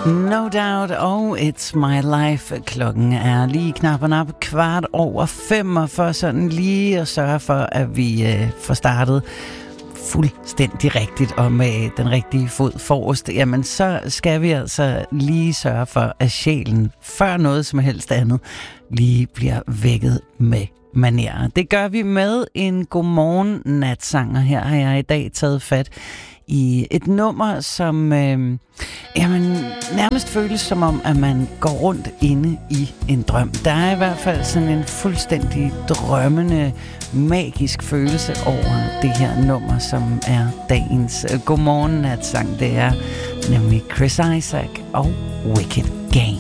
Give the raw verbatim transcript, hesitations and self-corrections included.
No Doubt og It's My Life. Klokken er lige knap og nap kvart over fem, og for sådan lige at sørge for, at vi øh, får startet fuldstændig rigtigt og med den rigtige fod forrest, jamen så skal vi altså lige sørge for, at sjælen før noget som helst andet lige bliver vækket med manerer. Det gør vi med en godmorgen natsanger. Her har jeg i dag taget fat i et nummer, som øh, jamen, nærmest føles som om, at man går rundt inde i en drøm. Der er i hvert fald sådan en fuldstændig drømmende, magisk følelse over det her nummer, som er dagens godmorgen natsang. Det er nemlig Chris Isaak og Wicked Game.